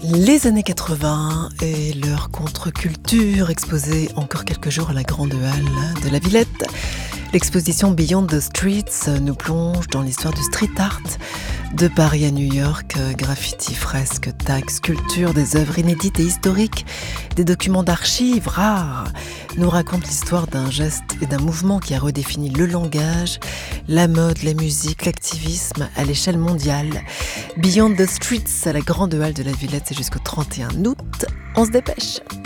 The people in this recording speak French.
Les années 80 et leur contre-culture exposée encore quelques jours à la Grande Halle de la Villette. L'exposition Beyond the Streets nous plonge dans l'histoire du street art de Paris à New York. Graffiti, fresques, tags, sculptures, des œuvres inédites et historiques, des documents d'archives rares nous racontent l'histoire d'un geste et d'un mouvement qui a redéfini le langage, la mode, la musique, l'activisme à l'échelle mondiale. Beyond the Streets à la Grande Halle de la Villette, c'est jusqu'au 31 août. On se dépêche.